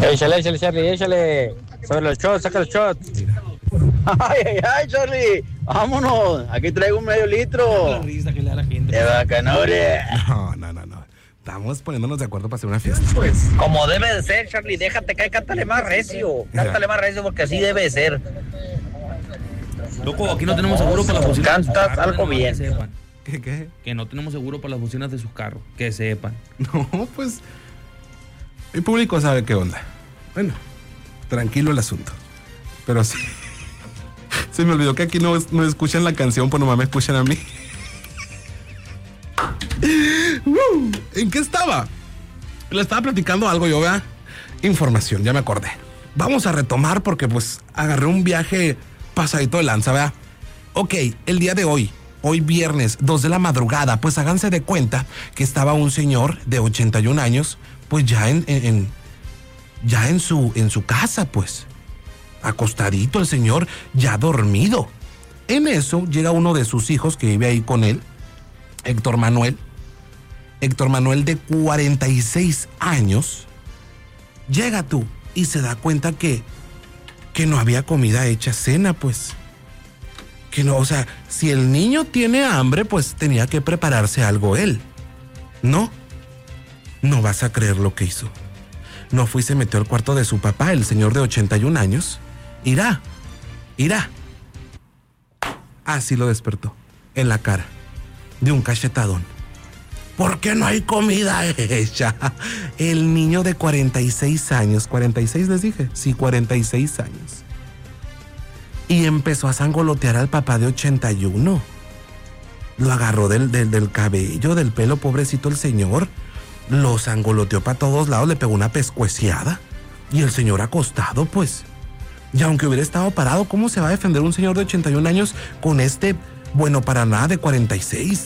Échale, Charlie, échale. Sobre los shots, saca los shots. Ay, Charlie, vámonos. Aquí traigo un medio litro. La risa que le da la gente. De bacanores. No. Estamos poniéndonos de acuerdo para hacer una fiesta. Como debe de ser, Charlie, déjate caer, cántale más recio. Cántale más recio porque así debe de ser. Loco, aquí no tenemos seguro para las bocinas de sus Cantas carros, algo nomás bien. que sepan. ¿Qué? Que no tenemos seguro para las bocinas de sus carros. Que sepan. No, pues el público sabe qué onda. Bueno, tranquilo el asunto. Pero sí, se me olvidó que aquí no escuchan la canción, pues nomás me escuchan a mí. ¿En qué estaba? Le estaba platicando algo yo, ¿verdad? Información, ya me acordé. Vamos a retomar porque pues agarré un viaje pasadito de lanza, ¿verdad? Ok, el día de hoy viernes, 2 de la madrugada, pues háganse de cuenta que estaba un señor de 81 años, pues ya en su casa, pues. Acostadito el señor, ya dormido. En eso llega uno de sus hijos que vive ahí con él, Héctor Manuel de 46 años, llega tú y se da cuenta que no había comida hecha, cena, pues. Que no, o sea, si el niño tiene hambre, pues tenía que prepararse algo él. No vas a creer lo que hizo. No fue y se metió al cuarto de su papá, el señor de 81 años. Irá. Así lo despertó, en la cara, de un cachetadón. ¿Por qué no hay comida hecha? El niño de 46 años, 46 les dije, sí, 46 años. Y empezó a sangolotear al papá de 81. Lo agarró del cabello, del pelo, pobrecito el señor. Lo sangoloteó para todos lados, le pegó una pescueciada. Y el señor acostado, pues. Y aunque hubiera estado parado, ¿cómo se va a defender un señor de 81 años con este, bueno, para nada, de 46?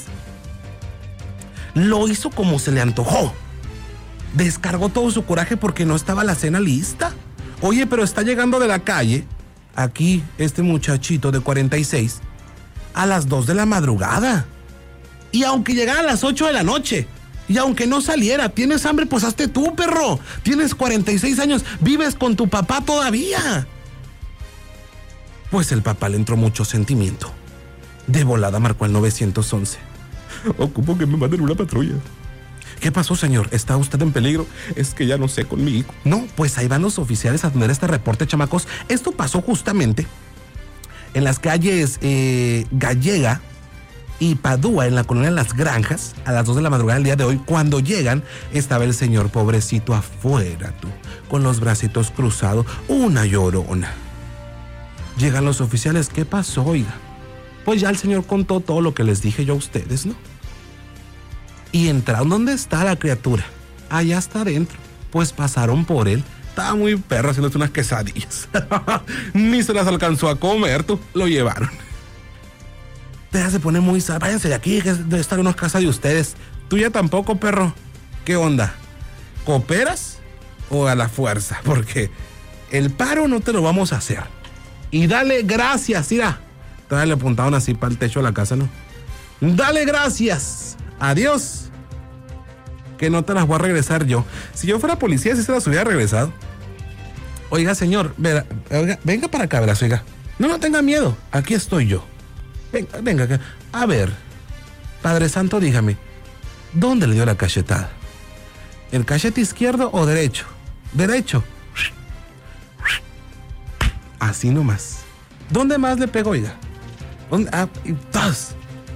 Lo hizo como se le antojó. Descargó todo su coraje porque no estaba la cena lista. Oye, pero está llegando de la calle, aquí, este muchachito de 46, a las 2 de la madrugada. Y aunque llegara a las 8 de la noche, y aunque no saliera, ¿tienes hambre? Pues hazte tú, perro. Tienes 46 años, vives con tu papá todavía. Pues el papá le entró mucho sentimiento. De volada marcó el 911. Ocupo que me manden una patrulla. ¿Qué pasó, señor? ¿Está usted en peligro? Es que ya no sé con mi hijo. No, pues ahí van los oficiales a tener este reporte, chamacos. Esto pasó justamente en las calles Gallega y Padua, en la colonia Las Granjas, a las 2 de la madrugada del día de hoy. Cuando llegan, estaba el señor pobrecito afuera, tú, con los bracitos cruzados, una llorona. Llegan los oficiales. ¿Qué pasó, oiga? Pues ya el señor contó todo lo que les dije yo a ustedes, ¿no? Y entraron. ¿Dónde está la criatura? Allá está adentro. Pues pasaron por él. Estaba muy perro haciéndose unas quesadillas. Ni se las alcanzó a comer, tú. Lo llevaron. Ya se pone muy... Váyanse de aquí, que debe estar en una casa de ustedes. Tú ya tampoco, perro. ¿Qué onda? ¿Cooperas o a la fuerza? Porque el paro no te lo vamos a hacer. Y dale gracias, mira. Todavía le apuntaban así para el techo de la casa, ¿no? Dale gracias. Adiós. Que no te las voy a regresar yo. Si yo fuera policía, sí se las hubiera regresado. Oiga, señor, venga para acá, verás, oiga. No tenga miedo. Aquí estoy yo. Venga acá. A ver, Padre Santo, dígame, ¿dónde le dio la cachetada? ¿El cachete izquierdo o derecho? Derecho. Así nomás. ¿Dónde más le pegó, oiga? ¿Dónde? Y ¡tas!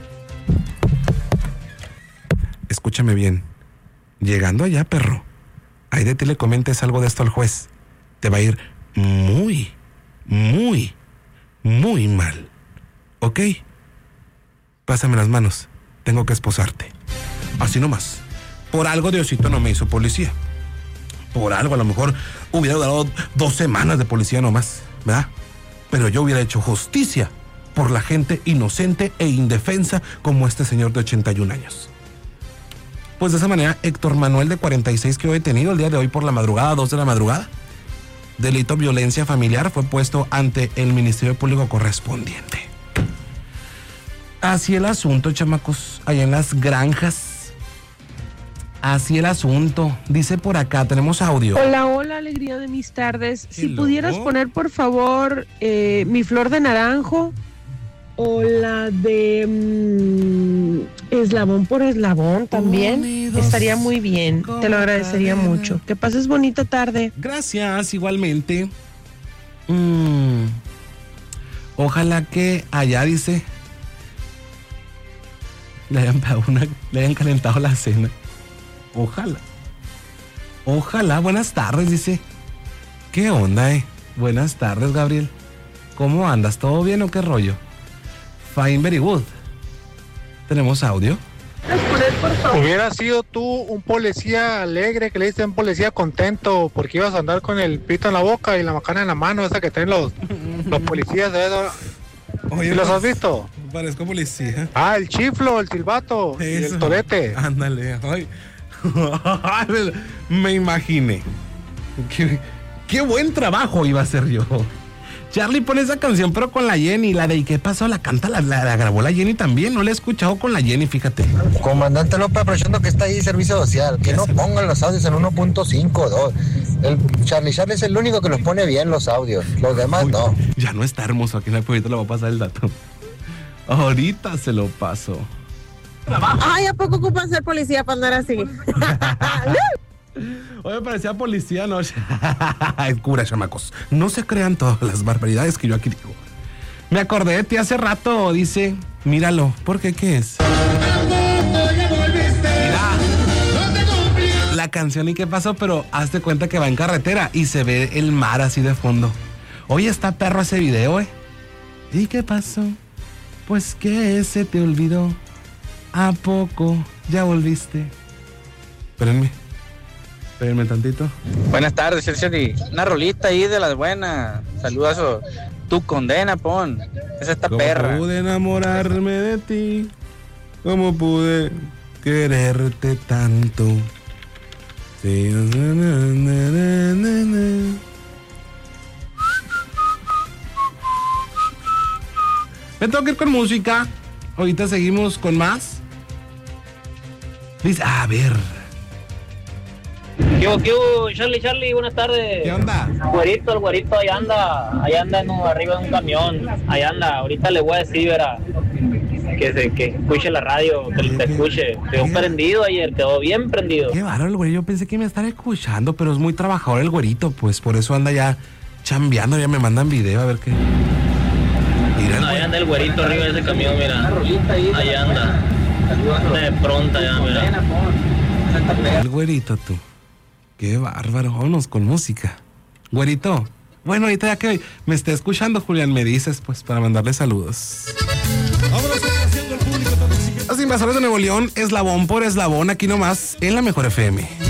Escúchame bien. Llegando allá, perro, ahí de ti le comentes algo de esto al juez. Te va a ir muy, muy, muy mal. ¿Ok? Pásame las manos. Tengo que esposarte. Así nomás. Por algo Diosito no me hizo policía. Por algo a lo mejor hubiera dado 2 semanas de policía nomás, ¿verdad? Pero yo hubiera hecho justicia por la gente inocente e indefensa como este señor de 81 años. Pues de esa manera, Héctor Manuel, de 46, que he detenido el día de hoy por la madrugada, 2 de la madrugada, delito violencia familiar, fue puesto ante el Ministerio Público correspondiente. Así el asunto, chamacos, allá en Las Granjas. Así el asunto. Dice por acá, tenemos audio. Hola, hola, alegría de mis tardes. Si Hello. pudieras poner, por favor, Mi Flor de Naranjo o la de Eslabón por Eslabón también, Unidos estaría muy bien. Te lo agradecería como mucho. cadena. Que pases bonita tarde. Gracias, igualmente. Ojalá que allá, dice, le hayan calentado la cena. Ojalá. Ojalá. Buenas tardes, dice. ¿Qué onda, Buenas tardes, Gabriel. ¿Cómo andas? ¿Todo bien o qué rollo? Fine, very good. ¿Tenemos audio? Hubiera sido tú un policía alegre, que le dicen policía contento, porque ibas a andar con el pito en la boca y la macana en la mano, esa que tienen los policías de eso. Oye, ¿Sí los has visto? Parezco policía. Ah, el chiflo, el silbato y Eso. el tolete. Ándale. Ay. Me imaginé. Qué buen trabajo iba a hacer yo. Charlie pone esa canción, pero con la Jenny. La de ¿y qué pasó? La canta, la grabó la Jenny también. No la he escuchado con la Jenny, fíjate. Comandante López, aprovechando que está ahí servicio social, que no pongan los audios en 1.5, el Charlie es el único que los pone bien los audios, los demás Uy, no. ya no está hermoso. Aquí en el pueblito le voy a pasar el dato. Ahorita se lo paso. Ay, ¿a poco ocupan ser policía para andar así? Oye, parecía policía, ¿no? El cura, chamacos. No se crean todas las barbaridades que yo aquí digo. Me acordé de ti hace rato, dice. Míralo. ¿Por qué? ¿Qué es? Mira. La canción ¿y qué pasó? Pero hazte cuenta que va en carretera y se ve el mar así de fondo. Oye, está perro ese video, ¿Y qué pasó? Pues que se te olvidó. ¿A poco ya volviste? Espérenme tantito. Buenas tardes, Charlie. Una rolita ahí de las buenas. Saludazo. Tu condena, pon. Esa está perra. ¿Cómo pude enamorarme de ti? ¿Cómo pude quererte tanto? Sí. Me tengo que ir con música. Ahorita seguimos con más. Dice, a ver. ¿Qué hubo, Charlie? Buenas tardes. ¿Qué onda? El güerito, ahí anda arriba de un camión, ahí anda, ahorita le voy a decir, verá, que escuche la radio, que te escuche, quedó prendido ayer, quedó bien prendido. Qué bárbaro el güey, yo pensé que me estaba escuchando, pero es muy trabajador el güerito, pues por eso anda ya chambeando, ya me mandan video a ver qué. Mira el Ahí güey. anda el güerito arriba de ese camión, mira, ahí anda, de pronta ya, mira. El güerito, tú. Qué bárbaro, vámonos con música. Güerito, bueno, ahorita ya que me esté escuchando, Julián, me dices, pues, para mandarle saludos. Los Invasores de Nuevo León, eslabón por eslabón, aquí nomás, en la Mejor FM.